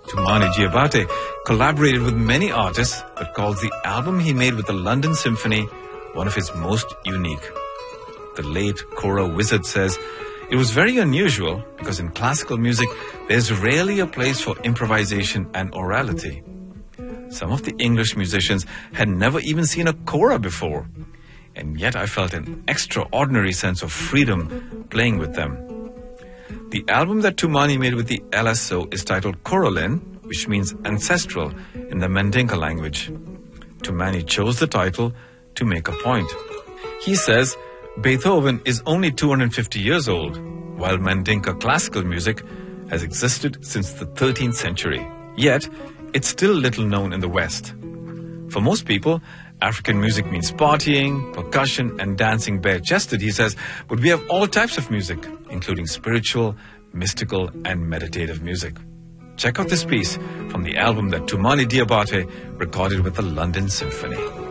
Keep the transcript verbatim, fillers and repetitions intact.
Toumani Diabate collaborated with many artists, but calls the album he made with the London Symphony one of his most unique. The late Cora Wizard says, "It was very unusual because in classical music, there's rarely a place for improvisation and orality. Some of the English musicians had never even seen a kora before, and yet I felt an extraordinary sense of freedom playing with them." The album that Toumani made with the L S O is titled Korolin, which means ancestral in the Mandinka language. Toumani chose the title to make a point. He says, Beethoven is only two hundred fifty years old, while Mandinka classical music has existed since the thirteenth century. Yet, it's still little known in the West. For most people, African music means partying, percussion, and dancing bare-chested, he says, but we have all types of music, including spiritual, mystical, and meditative music. Check out this piece from the album that Toumani Diabate recorded with the London Symphony.